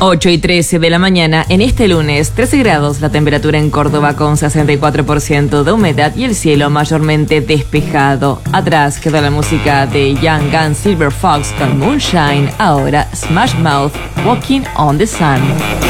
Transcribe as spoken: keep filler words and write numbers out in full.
ocho y trece de la mañana en este lunes, trece grados la temperatura en Córdoba con sesenta y cuatro por ciento de humedad y el cielo mayormente despejado. Atrás quedó la música de Young Gun Silver Fox con Moonshine, ahora Smash Mouth, Walking on the Sun.